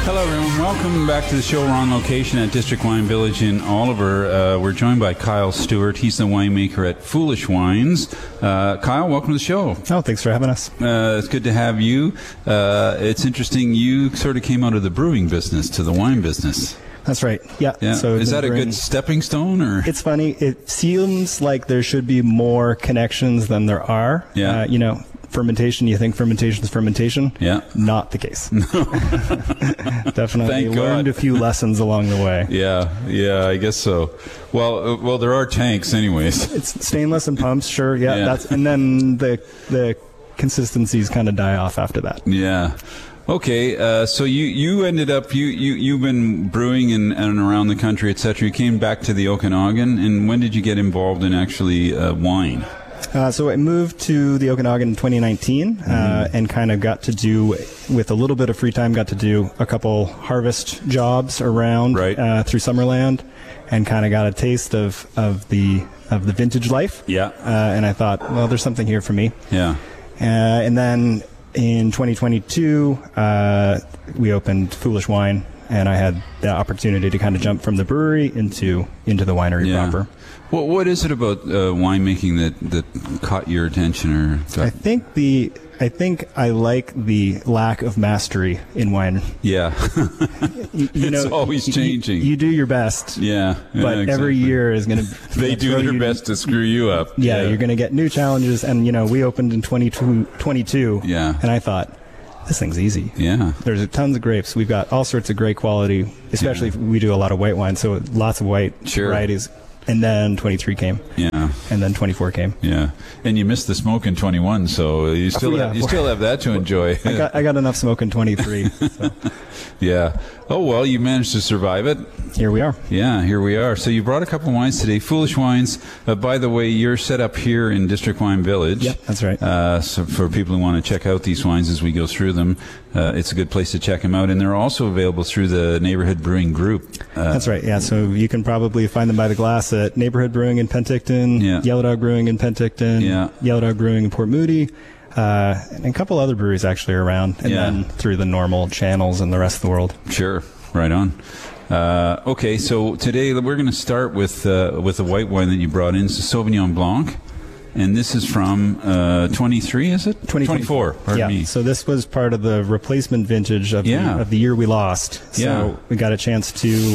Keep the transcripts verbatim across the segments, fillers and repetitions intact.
Hello, everyone. Welcome back to the show. We're on location at District Wine Village in Oliver. Uh, we're joined by Kyle Stewart. He's the winemaker at Foolish Wines. Uh, Kyle, welcome to the show. Oh, thanks for having us. Uh, it's good to have you. Uh, it's interesting. You sort of came out of the brewing business to the wine business. That's right. Yeah. Yeah. So is that a brewing, good stepping stone, or? It's funny. It seems like there should be more connections than there are. Yeah. Uh, you know, fermentation. You think fermentation is fermentation. Yeah. Not the case. Definitely Thank learned God. a few lessons along the way. Yeah. Yeah. I guess so. Well, uh, well, there are tanks, anyways. It's stainless and pumps. Sure. Yeah. Yeah. That's and then the the consistencies kind of die off after that. Yeah. Okay, uh, so you, you ended up, you, you, you've been brewing in, and around the country, et cetera. You came back to the Okanagan, and when did you get involved in actually uh, wine? Uh, so I moved to the Okanagan in twenty nineteen Mm-hmm. uh, and kind of got to do, with a little bit of free time, got to do a couple harvest jobs around Right. uh, through Summerland, and kind of got a taste of, of the of the vintage life. Yeah. Uh, and I thought, well, there's something here for me. Yeah. Uh, and then in twenty twenty-two, uh, we opened Foolish Wine, and I had the opportunity to kind of jump from the brewery into into the winery Yeah. proper. What What is it about uh, winemaking that, that caught your attention? Or got, I think the I think I like the lack of mastery in wine. yeah, You, you It's know, always you- changing. You, you do your best, yeah. yeah, but exactly. every year is going to. they do their best to screw you up. Yeah, you're going to get new challenges, and you know we opened in twenty twenty-two. Yeah. and I thought this thing's easy. Yeah. There's tons of grapes. We've got all sorts of great quality, especially Yeah. if we do a lot of white wine, so lots of white Sure. varieties. And then twenty-three came, Yeah. and then twenty-four came. Yeah. And you missed the smoke in twenty-one, so you still yeah. have, you still have that to enjoy. I got I got enough smoke in twenty-three. So Yeah. Oh well, you managed to survive it. here we are. Yeah, here we are. So you brought a couple wines today, Foolish Wines. Uh, by the way, you're set up here in District Wine Village. Yep, that's right. Uh, so for people who want to check out these wines as we go through them, uh, it's a good place to check them out. And they're also available through the Neighborhood Brewing Group. Uh, That's right, yeah. So you can probably find them by the glass at Neighborhood Brewing in Penticton, Yeah. Yellow Dog Brewing in Penticton, Yeah. Yellow Dog Brewing in Port Moody, uh, and a couple other breweries actually around, and Yeah. then through the normal channels in the rest of the world. Sure, right on. Uh, okay, so today we're going to start with uh, with the white wine that you brought in. It's a Sauvignon Blanc. And this is from uh, twenty-three, is it? twenty twenty-four, pardon yeah. me. So this was part of the replacement vintage of, Yeah. the, of the year we lost. So Yeah. we got a chance to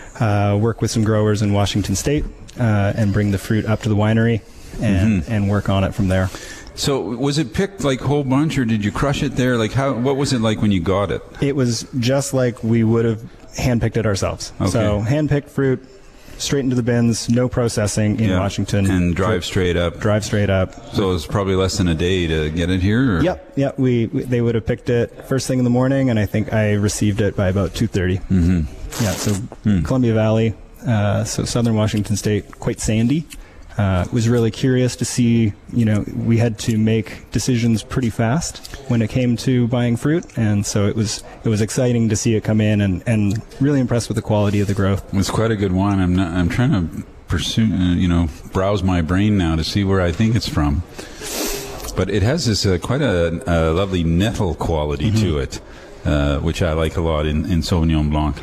uh, work with some growers in Washington State uh, and bring the fruit up to the winery and, Mm-hmm. and work on it from there. So was it picked like whole bunch, or did you crush it there? Like how? What was it like when you got it? It was just like we would have handpicked it ourselves. Okay. So handpicked fruit, straight into the bins, no processing in Yeah. Washington. And drive Dri- straight up. Drive straight up. So it was probably less than a day to get it here? Or? Yep, yep. We, we they would have picked it first thing in the morning, and I think I received it by about two thirty. Mm-hmm. Yeah. So Hmm. Columbia Valley, uh, so southern Washington State, quite sandy. Uh, was really curious to see, you know, we had to make decisions pretty fast when it came to buying fruit, and so it was it was exciting to see it come in, and, and really impressed with the quality of the growth. It's quite a good wine. I'm not, I'm trying to pursue, uh, you know, browse my brain now to see where I think it's from. But it has this uh, quite a, a lovely nettle quality Mm-hmm. to it, uh, which I like a lot in, in Sauvignon Blanc.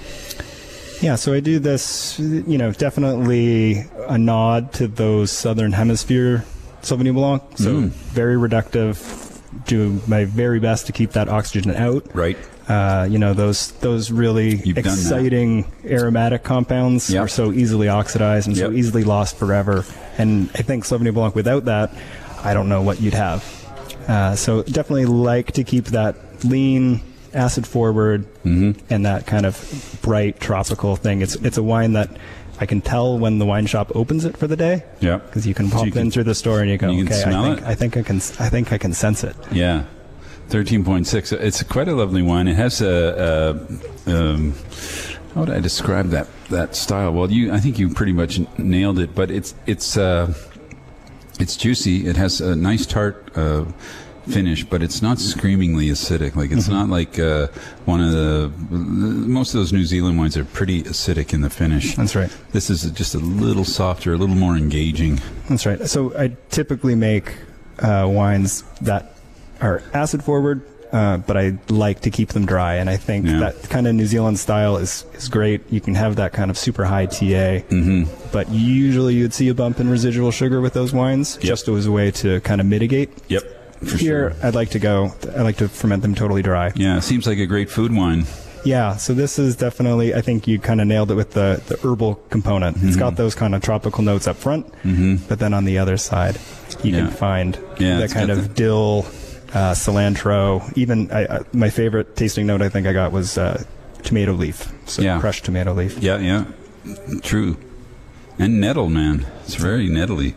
Yeah, so I do this, you know, definitely a nod to those Southern Hemisphere Sauvignon Blanc. So Mm. very reductive, do my very best to keep that oxygen out. Right. Uh, you know, those those really You've done that. exciting aromatic compounds Yep. are so easily oxidized and so Yep. easily lost forever. And I think Sauvignon Blanc, without that, I don't know what you'd have. Uh, so definitely like to keep that lean, acid forward, Mm-hmm. and that kind of bright tropical thing. It's it's a wine that I can tell when the wine shop opens it for the day. Yeah. Because you can So pop you can- in through the store and you go, you can okay, smell I think it? I think I can I think I can sense it. Yeah, thirteen point six. It's quite a lovely wine. It has a, a um, how would I describe that that style? Well, you, I think you pretty much n- nailed it. But it's it's uh, it's juicy. It has a nice tart uh, finish, but it's not screamingly acidic. Like it's not like uh, one of the most of those New Zealand wines are pretty acidic in the finish. That's right. This is just a little softer, a little more engaging. That's right. So I typically make uh, wines that are acid forward uh, but I like to keep them dry. And I think Yeah. that kind of New Zealand style is, is great. You can have that kind of super high T A, Mm-hmm. but usually you'd see a bump in residual sugar with those wines, Yep. just as a way to kind of mitigate. Yep. For Here, sure. I'd like to go, I like to ferment them totally dry. Yeah, seems like a great food wine. Yeah, so this is definitely, I think you kind of nailed it with the, the herbal component. Mm-hmm. It's got those kind of tropical notes up front, Mm-hmm. but then on the other side, you Yeah. can find Yeah, that it's kind got of the- dill, uh, cilantro. Even I, I, my favorite tasting note I think I got was uh, tomato leaf, so Yeah. crushed tomato leaf. Yeah, yeah. True. And nettle, man. It's very nettly.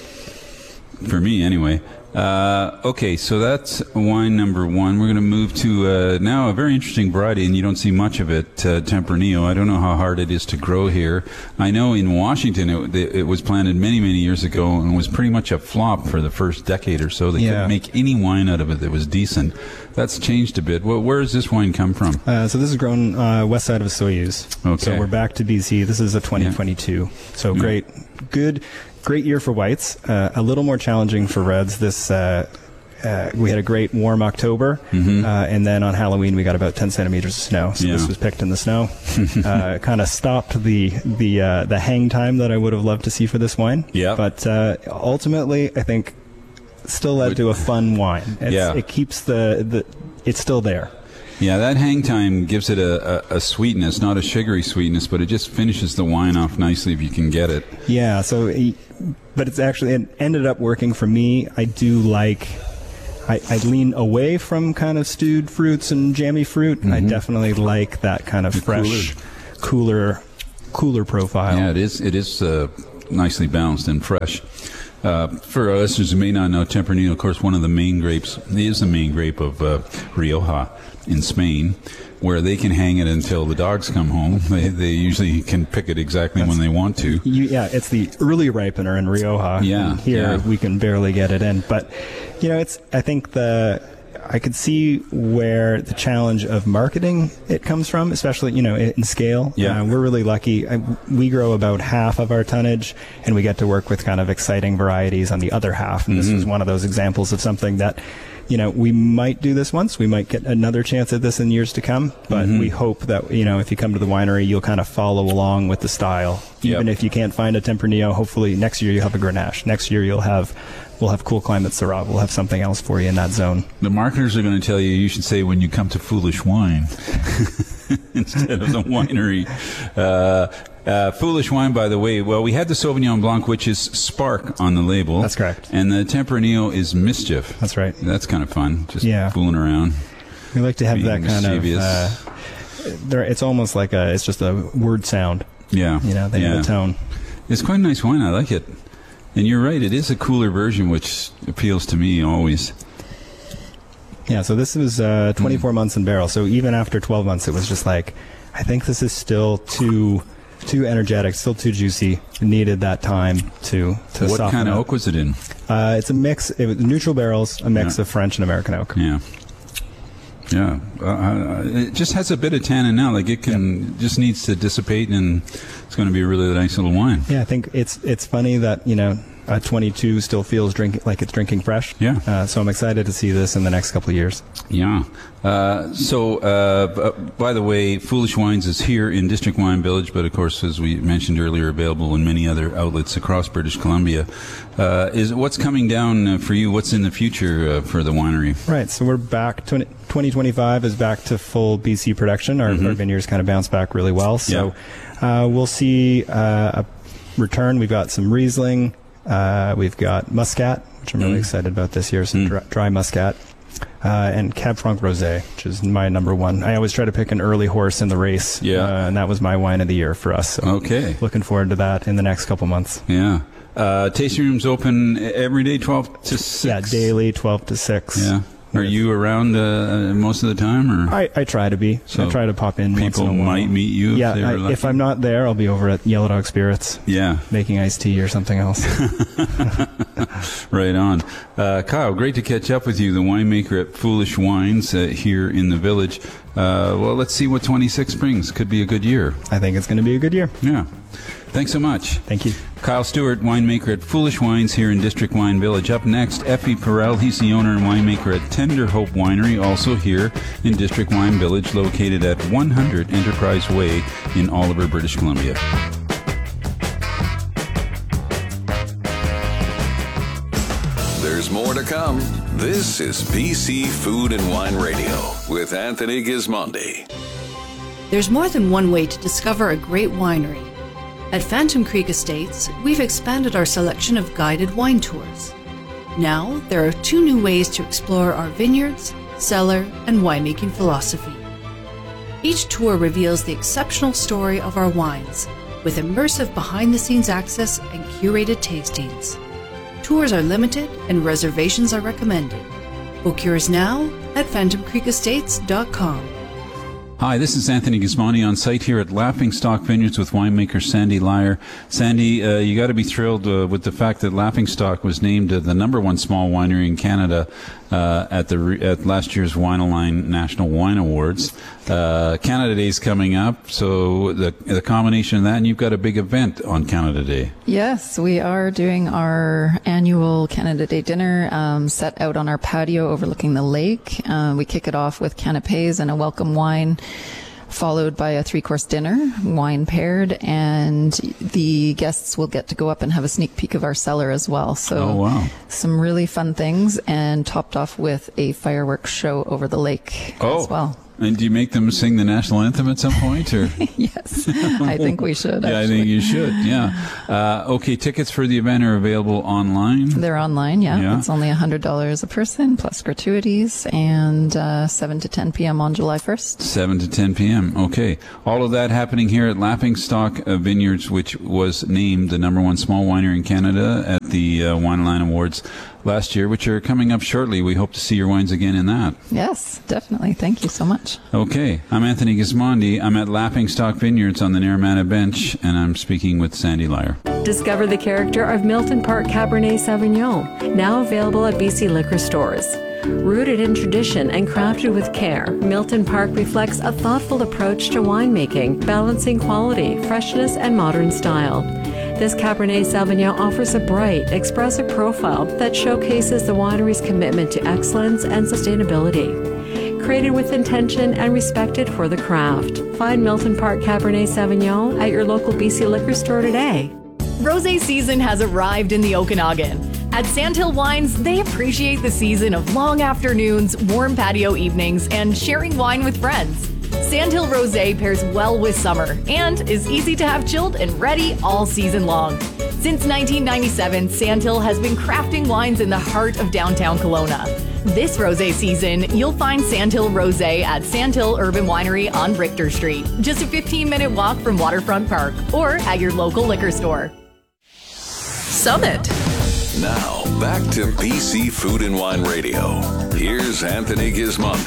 For me, anyway. Uh, okay, so that's wine number one. We're going to move to uh, now a very interesting variety, and you don't see much of it, uh, Tempranillo. I don't know how hard it is to grow here. I know in Washington it, it was planted many, many years ago and was pretty much a flop for the first decade or so. They Yeah. couldn't make any wine out of it that was decent. That's changed a bit. Well, where does this wine come from? Uh, so this is grown uh, west side of Soyuz. Okay. So we're back to B C. This is a twenty twenty-two. So Yeah. great, good, great year for whites. Uh, a little more challenging for reds. This uh, uh, we had a great warm October, Mhm. uh, and then on Halloween we got about ten centimeters of snow. So Yeah. this was picked in the snow. uh, kind of stopped the the uh, the hang time that I would have loved to see for this wine. Yeah. But uh, ultimately, I think still led Would- to a fun wine. It's, Yeah. It keeps the the it's still there. Yeah, that hang time gives it a, a, a sweetness, not a sugary sweetness, but it just finishes the wine off nicely if you can get it. Yeah, so, he- but it's actually, it ended up working for me. I do like, I, I lean away from kind of stewed fruits and jammy fruit. I definitely like that kind of The fresh, cooler, cooler profile. Yeah, it is. It is uh, nicely balanced and fresh. Uh, for our listeners who may not know, Tempranillo, of course, one of the main grapes, it is the main grape of uh, Rioja in Spain, where they can hang it until the dogs come home. They, they usually can pick it exactly when they want to. You, yeah, it's the early ripener in Rioja. Yeah, And here yeah. we can barely get it in, but you know, it's. I think the I could see where the challenge of marketing it comes from, especially you know in scale. Yeah. Uh, we're really lucky. I, we grow about half of our tonnage, and we get to work with kind of exciting varieties on the other half. And this was one of those examples of something that. You know, we might do this once. We might get another chance at this in years to come. But Mm-hmm. we hope that, you know, if you come to the winery, you'll kind of follow along with the style. Even Yep. if you can't find a Tempranillo, hopefully next year you'll have a Grenache. Next year you'll have, we'll have Cool Climate Syrah. We'll have something else for you in that zone. The marketers are going to tell you you should say when you come to Foolish Wine instead of the winery. Uh, uh, Foolish Wine, by the way, well, we had the Sauvignon Blanc, which is Spark on the label. That's correct. And the Tempranillo is Mischief. That's right. That's kind of fun, just Yeah. fooling around. We like to have Being that kind mischievous. of, uh, there, it's almost like a, it's just a word sound. Yeah. You know, they yeah. have a tone. It's quite a nice wine. I like it. And you're right. It is a cooler version, which appeals to me always. Yeah, so this was uh, Hmm. twenty-four months in barrel. So even after twelve months, it was just like, I think this is still too too energetic, still too juicy. It needed that time to to What soften kind of up. oak was it in? Uh, it's a mix. It was neutral barrels, a mix Yeah. of French and American oak. Yeah. Yeah. Uh, uh, it just has a bit of tannin now. Like it can, just needs to dissipate, and it's going to be a really nice little wine. Yeah, I think it's it's funny that you know a twenty-two still feels drink like it's drinking fresh. Yeah. Uh, so I'm excited to see this in the next couple of years. Yeah. Uh, so, uh, b- by the way, Foolish Wines is here in District Wine Village, but of course, as we mentioned earlier, available in many other outlets across British Columbia. Uh, is what's coming down uh, for you? What's in the future uh, for the winery? Right. So we're back. twenty twenty-five is back to full B C production. Our, our vineyards kind of bounced back really well. So uh, we'll see uh, a return. We've got some Riesling. Uh, we've got Muscat, which I'm really Mm. excited about this year. Some Mm. dry, dry Muscat. Uh, and Cab Franc Rosé, which is my number one. I always try to pick an early horse in the race. Yeah. Uh, and that was my wine of the year for us. So Okay. looking forward to that in the next couple months. Yeah. Uh, tasting rooms open every day, twelve to six. Yeah, daily, twelve to six. Yeah. Are you around uh, most of the time, or I, I try to be. So I try to pop in once in people a while. might meet you? Yeah, if, they were I, lucky? if I'm not there, I'll be over at Yellow Dog Spirits Yeah. making iced tea or something else. Right on. Uh, Kyle, great to catch up with you, the winemaker at Foolish Wines uh, here in the village. Uh, well, let's see what twenty-six brings. Could be a good year. I think it's going to be a good year. Yeah. Thanks so much. Thank you. Kyle Stewart, winemaker at Foolish Wines here in District Wine Village. Up next, Effie Perel. He's the owner and winemaker at Tender Hope Winery, also here in District Wine Village, located at one hundred Enterprise Way in Oliver, British Columbia. There's more to come. This is P C Food and Wine Radio with Anthony Gismondi. There's more than one way to discover a great winery. At Phantom Creek Estates, we've expanded our selection of guided wine tours. Now, there are two new ways to explore our vineyards, cellar, and winemaking philosophy. Each tour reveals the exceptional story of our wines, with immersive behind-the-scenes access and curated tastings. Tours are limited and reservations are recommended. Book yours now at phantom creek estates dot com. Hi, this is Anthony Gismondi on site here at Laughing Stock Vineyards with winemaker Sandy Lyer. Sandy, uh, you got to be thrilled uh, with the fact that Laughing Stock was named uh, the number one small winery in Canada uh, at the re- at last year's Wine-A-Line National Wine Awards. Uh, Canada Day is coming up, so the the combination of that, and you've got a big event on Canada Day. Yes, we are doing our annual Canada Day dinner um, set out on our patio overlooking the lake. Uh, we kick it off with canapes and a welcome wine, followed by a three-course dinner, wine paired, and the guests will get to go up and have a sneak peek of our cellar as well. So oh, wow. Some really fun things, and topped off with a fireworks show over the lake oh. as well. And do you make them sing the national anthem at some point? Or Yes, I think we should. Yeah, actually. I think you should, yeah. Uh, okay, tickets for the event are available online? They're online, yeah. Yeah. It's only one hundred dollars a person, plus gratuities, and uh, seven to ten p.m. on July first. seven to ten p.m. Okay. All of that happening here at Laughing Stock uh, Vineyards, which was named the number one small winery in Canada at the uh, Wine-A-Line Awards last year, which are coming up shortly. We hope to see your wines again in that. Yes, definitely. Thank you so much. Okay. I'm Anthony Gismondi. I'm at Laughing Stock Vineyards on the Naramata Bench, and I'm speaking with Sandy Lyer. Discover the character of Milton Park Cabernet Sauvignon, now available at B C liquor stores. Rooted in tradition and crafted with care, Milton Park reflects a thoughtful approach to winemaking, balancing quality, freshness, and modern style. This Cabernet Sauvignon offers a bright, expressive profile that showcases the winery's commitment to excellence and sustainability. Created with intention and respected for the craft. Find Milton Park Cabernet Sauvignon at your local B C liquor store today. Rosé season has arrived in the Okanagan. At Sandhill Wines, they appreciate the season of long afternoons, warm patio evenings, and sharing wine with friends. Sandhill Rosé pairs well with summer and is easy to have chilled and ready all season long. Since nineteen ninety-seven, Sandhill has been crafting wines in the heart of downtown Kelowna. This rosé season, you'll find Sandhill Rosé at Sandhill Urban Winery on Richter Street, just a fifteen-minute walk from Waterfront Park, or at your local liquor store. Summit. Now, back to P C Food and Wine Radio. Here's Anthony Gismondi.